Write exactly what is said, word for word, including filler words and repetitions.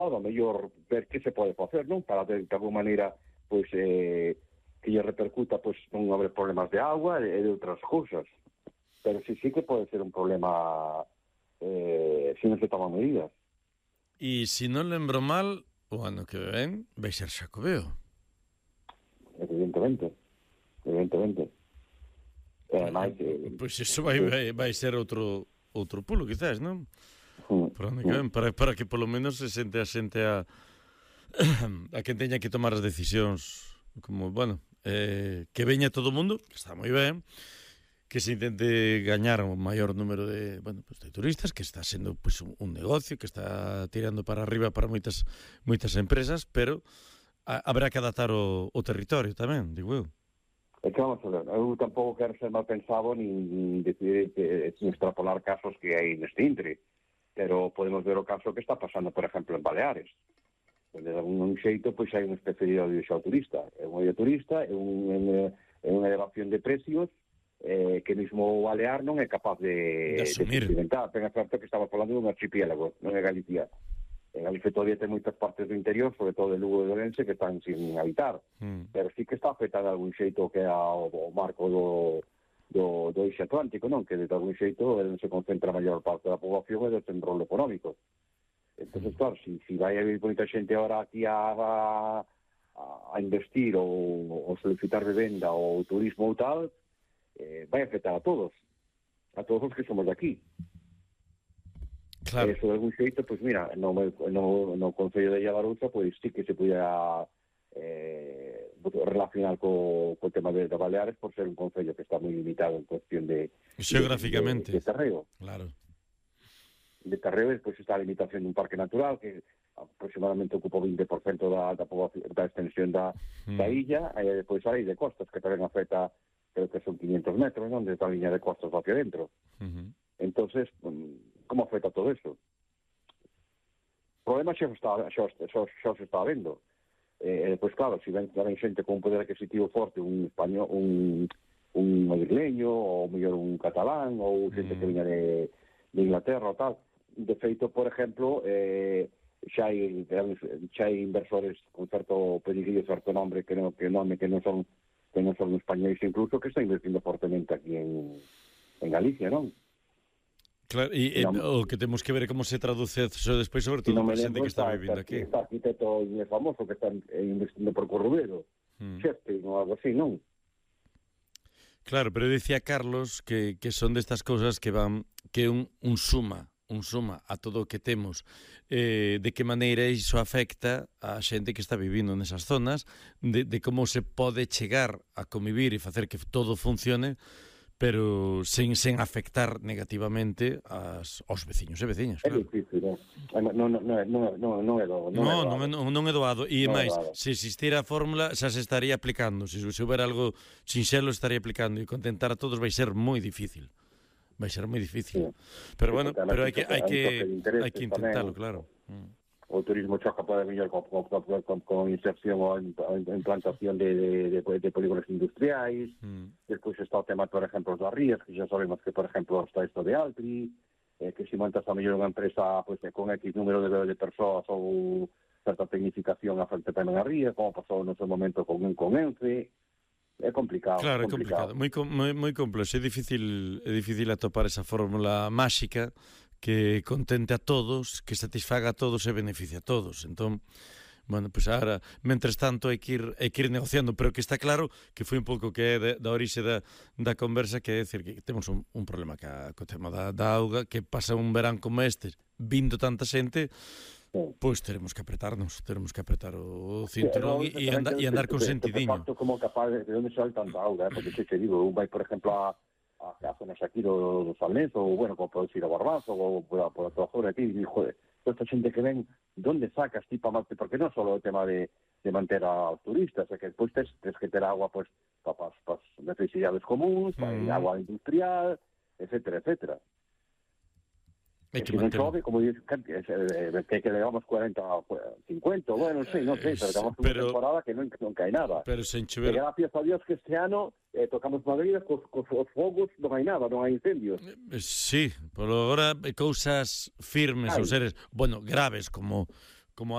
a mellor ver que se pode facer, non? Para de, de alguma maneira, pois, eh, que lle repercuta, pois, non haber problemas de agua e de outras cousas. Pero sí, sí que pode ser un problema eh, se non se toman medidas. E se non lembro mal, o ano que ven vai ser Xacobeo. Evidentemente, evidentemente. E, ademais, eh, pois iso vai, vai, vai ser outro outro pulo, quizás, non? Mm, Por onde que ven, para, para que polo menos se sente a xente a a que teña que tomar as decisións, como, bueno, eh, que veña todo o mundo, que está moi ben, que se intente gañar o maior número de, bueno, pues de turistas, que está sendo pues, un, un negocio, que está tirando para arriba para moitas moitas empresas, pero a, habrá que adaptar o, o territorio tamén, digo eu. É que vamos a ver, eu tampouco quero ser mal pensado nin decidir que extrapolar casos que hai neste intre, pero podemos ver o caso que está pasando, por exemplo, en Baleares. De algún xeito, pois hai unha especie de odio ao turista. É un odio turista, é, un, é unha elevación de precios eh, que mesmo o Balear non é capaz de, de asumir. De experimentar. Ten a certo que estamos falando dun archipiélago, non é Galicia. En Galicia todavía ten moitas partes do interior, sobre todo de Lugo e de Ourense, que están sin habitar. Mm. Pero sí que está afectada de algún xeito que é o, o marco do, do, do eixo atlántico, non? Que de algún xeito se concentra a maior parte da poboación e do centro económico. Entón, mm. claro, si, si vai a vir moita xente ahora aquí a, a, a investir ou, ou solicitar vivenda ou turismo ou tal, eh, vai afectar a todos. A todos os que somos de aquí. Claro. Eso de algún xeito, pois mira, no, no, no Concello de Llavarouza, pois sí que se pudiera eh, relacionar co, co tema de, de Baleares por ser un concello que está moi limitado en cuestión de... Xeográficamente. De, de, de terreo. Claro. De terreo, pois está a limitación dun parque natural que aproximadamente ocupa o vinte por ciento da, da, da extensión da, mm. da illa, e depois a lei de costas, que tamén afecta, creo que son quinhentos metros, non? Desde a liña de costas hacia dentro. Uh-huh. Entonces, como afecta todo eso? O problema xa, está, xa, xa, xa se está vendo. Eh, pois claro, se ven, ven xente con un poder adquisitivo forte, un español, un, un madrileño, ou mellor un catalán, ou xente mm. que viña de, de Inglaterra ou tal. De feito, por exemplo, eh, xa hai xa hai inversores con certo pedigrí, certo nombre que non que nome que non son que non son españoles incluso, que están invertindo fortemente aquí en, en Galicia, non? Claro, e, e no, o que temos que ver é como se traduce eso despois, sobre todo, no para xente que está vivindo aquí. Está arquitecto famoso que está investindo por Corrubero, hmm. Xeste, ou algo así, non? Claro, pero dicía Carlos que, que son destas cousas que van, que un, un suma, un suma a todo o que temos, eh, de que maneira iso afecta a xente que está vivindo nesas zonas, de, de como se pode chegar a convivir e facer que todo funcione, pero sen, sen afectar negativamente as, aos veciños e veciñas, claro. É difícil, non? Non, non, non, non, non é doado. Non, non, non, non é doado. E máis, se existira a fórmula, xa se estaría aplicando. Se, se houber algo sinxelo, estaría aplicando. E contentar a todos vai ser moi difícil. Vai ser moi difícil. Sí. Pero bueno, pero hai que, hai que, hai que intentalo, claro. Mm. O turismo choca pode vir con, con, con, con inserción ou implantación de, de, de, de polígonos industriais. Mm. Despois está o tema, por exemplo, das rías, que xa sabemos que, por exemplo, está isto de Altri, eh, que se montas a mellor unha empresa pues, con X número de, de persoas ou certa tecnificación a frente tamén a ría, como pasou no seu momento con un con Ence. É complicado. Claro, é complicado. Moi, moi, moi complexo. É difícil, é difícil atopar esa fórmula máxica que contente a todos, que satisfaga a todos e beneficia a todos. Entón, bueno, pois pues agora, mentres tanto, hai que ir, hai que ir negociando, pero que está claro que foi un pouco que é da, da orixe da, da conversa, que é decir que temos un, un problema ca, co tema da, da auga, que pasa un verán como este, vindo tanta xente, pois pues teremos que apretarnos, teremos que apretar o cinturón e, e, anda, e andar con sentidiño. De facto, como capaz de, de onde sale tanta auga, eh? Porque te, te digo, un vai, por exemplo, a a zonas aquí do, do Salnés, ou, bueno, como podes ir a Barbazo, ou por a, por a toda zona aquí, e, joder, toda esta xente que ven, donde sacas, tipo, porque non só o tema de, de manter aos turistas, é que depois tes, tes que ter agua, pois, para as necesidades comuns, para mm. agua industrial, etcétera, etcétera. Hai que se non chove, como dices, que, que, que levamos cuarenta, cincuenta, bueno, non sei, non sei, pero levamos unha pero, temporada que non, non cae nada. Pero sen chover... E gracias a Dios que este ano eh, tocamos Madrid, cos, cos, cos fogos non hai nada, non hai incendios. Sí, por agora cousas firmes, ou seres, bueno, graves, como